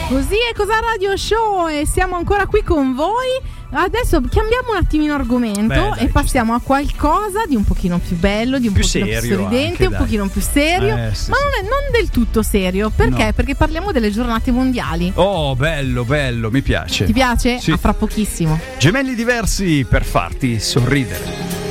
Così è Cosa Radio Show e siamo ancora qui con voi. Adesso cambiamo un attimino argomento e passiamo a qualcosa di un pochino più bello, di un più pochino serio più sorridente, anche, un pochino più serio, sì, ma non del tutto serio. Perché? No. Perché parliamo delle giornate mondiali. Oh, bello, mi piace. Ti piace? Sì. A fra pochissimo. Gemelli diversi per farti sorridere.